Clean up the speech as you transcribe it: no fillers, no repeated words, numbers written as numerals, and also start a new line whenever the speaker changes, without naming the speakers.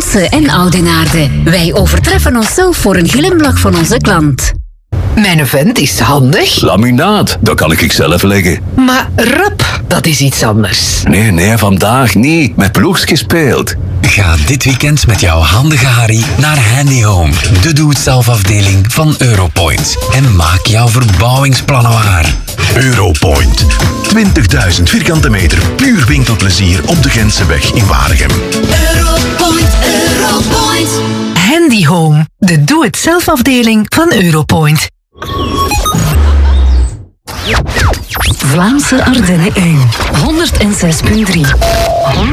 Assen en Oudenaarde. Wij overtreffen onszelf voor een glimlach van onze klant.
Mijn vent is handig.
Laminaat, dat kan ik zelf leggen.
Maar rap, dat is iets anders.
Nee, vandaag niet. Met ploegs gespeeld.
Ga dit weekend met jouw handige Harry naar Handy Home, de doe-het-zelf-afdeling van Europoint. En maak jouw verbouwingsplannen waar.
Europoint. 20.000 vierkante meter puur winkelplezier op de Gentseweg in Waregem.
Europoint.
Handy Home, de doe-het-zelf-afdeling van Europoint.
Vlaamse Ardennen 1, 106.3.